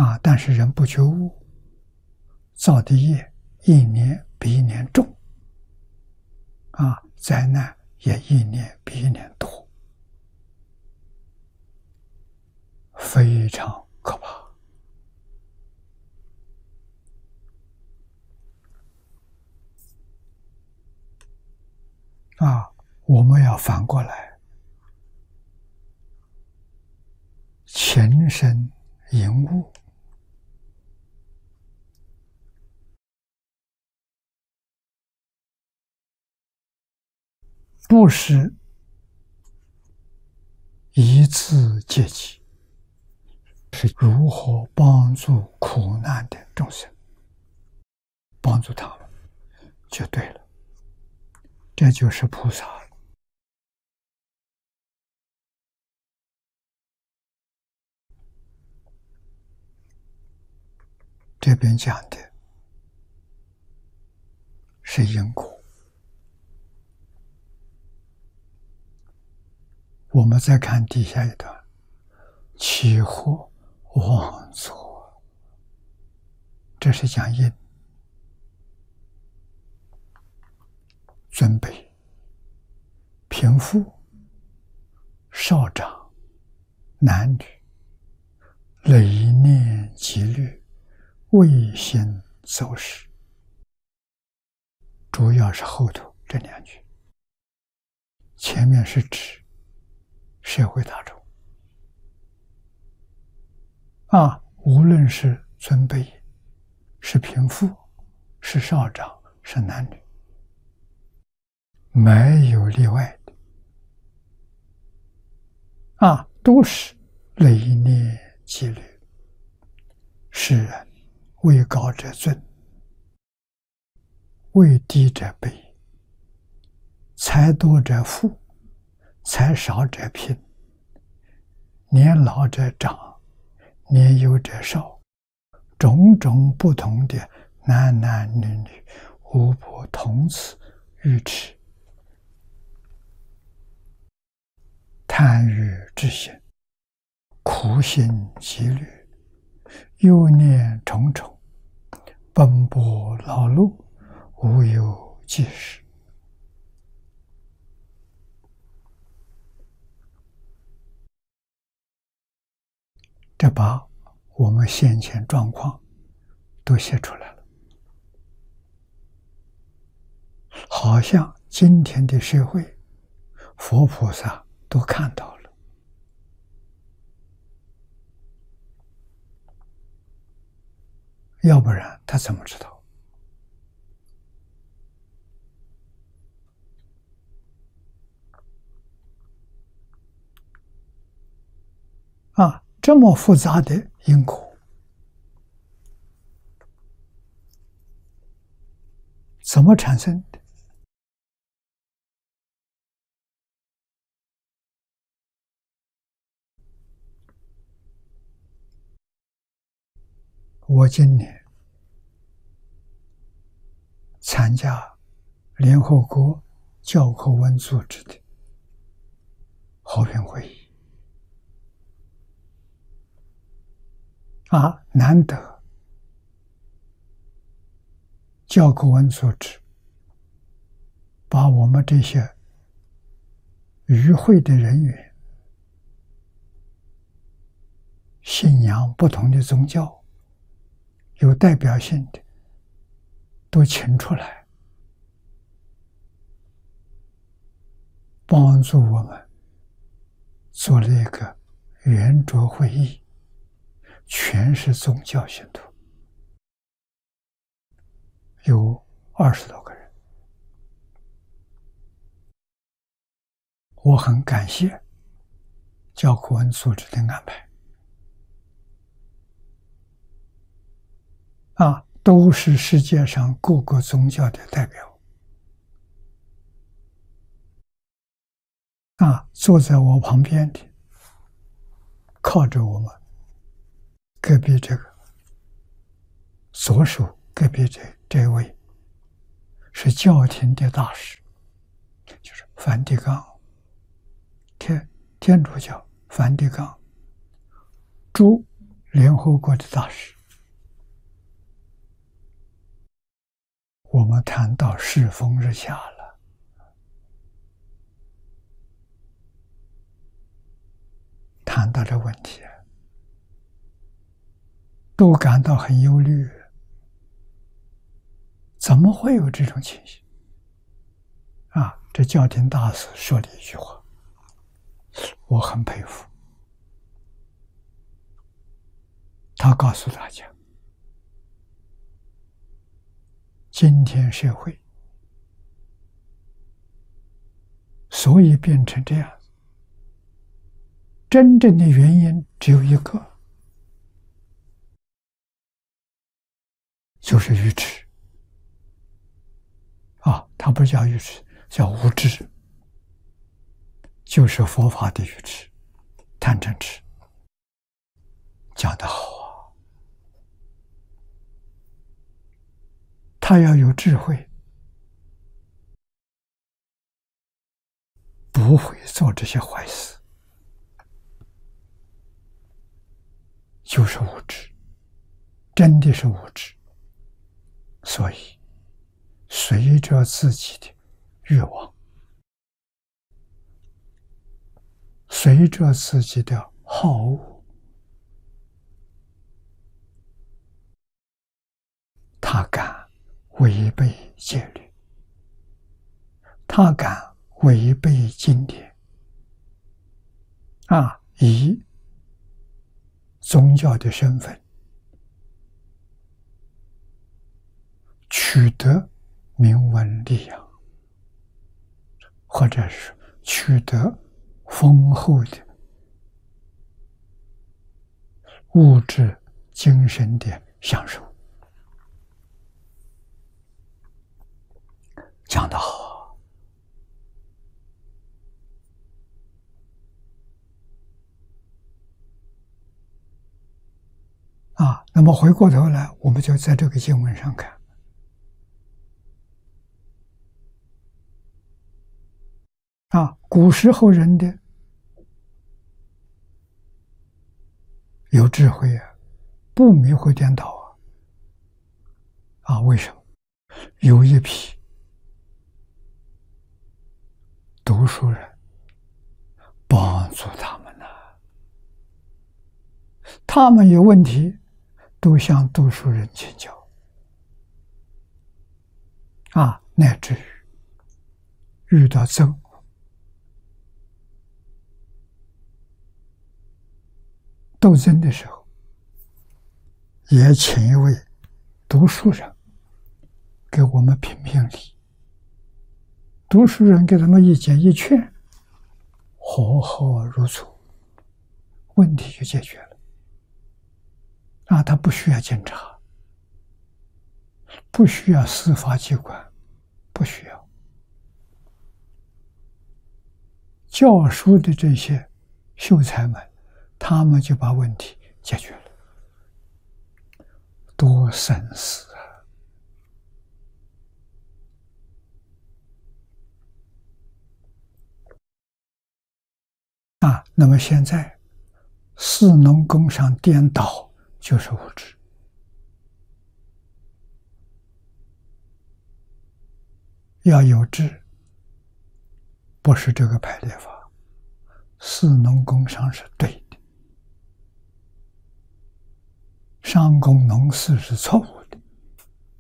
但是人不觉悟，造的业一年比一年重，灾难也一年比一年多，非常可怕。我们要反过来，情深引悟，不是一字阶级，是如何帮助苦难的众生，帮助他们就对了，这就是菩萨了。这边讲的是因果。我们再看底下一段，起惑妄作，这是讲因。尊卑、贫富、少长、男女，累念积虑，未心走失，主要是后头这两句，前面是指社会大众无论是尊卑，是贫富，是少长，是男女，没有例外的都是累念积虑。世人位高者尊，位低者卑，财多者富，财少者贫，年老者长，年幼者少，种种不同的男男女女，无不同此愚痴，贪欲之心，苦心积虑，忧念重重，奔波劳碌，无有济时。这把我们先前状况都写出来了，好像今天的社会，佛菩萨都看到了。要不然他怎么知道？这么复杂的因果，怎么产生的？我今年参加联合国教科文组织的和平会议，难得教科文组织把我们这些与会的人员信仰不同的宗教，有代表性的都请出来，帮助我们做了一个圆桌会议，全是宗教信徒，有20多个人。我很感谢教科文组织的安排，都是世界上各个宗教的代表，坐在我旁边的，靠着我们隔壁这个左手隔壁这位是教廷的大使，就是梵蒂冈天主教梵蒂冈驻联合国的大事，我们谈到世风日下了，谈到这问题，都感到很忧虑。怎么会有这种情形？啊，这教廷大师说了一句话，我很佩服。他告诉大家，今天社会所以变成这样，真正的原因只有一个，就是愚痴。啊，它不叫愚痴，叫无知，就是佛法的愚痴，贪嗔痴。讲得好啊！他要有智慧，不会做这些坏事，就是无知，真的是无知。所以随着自己的欲望，随着自己的好恶，他敢违背戒律，他敢违背经典，以宗教的身份取得名闻利养，或者是取得丰厚的物质精神的享受。讲得好啊！那么回过头来，我们就在这个经文上看，古时候人的有智慧啊，不迷惑颠倒为什么？有一批读书人帮助他们呢，他们有问题都向读书人请教乃至于遇到憎恶斗争的时候，也请一位读书人给我们评评理，读书人给他们一解一劝，和好如初，问题就解决了他不需要检查，不需要司法机关，不需要教书的这些秀才们，他们就把问题解决了，多省事那么现在士农工商颠倒，就是无知。要有智，不是这个排列法，士农工商是对的，商工农事是错误的。